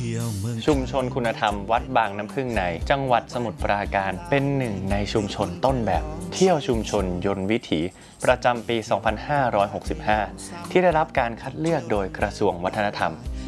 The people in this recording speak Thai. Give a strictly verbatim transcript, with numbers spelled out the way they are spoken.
ชุมชนคุณธรรมวัดบางน้ำพึ่งในจังหวัดสมุทรปราการเป็นหนึ่งในชุมชนต้นแบบเที่ยวชุมชนยนต์วิถีประจำปี สองพันห้าร้อยหกสิบห้า ที่ได้รับการคัดเลือกโดยกระทรวงวัฒนธรรม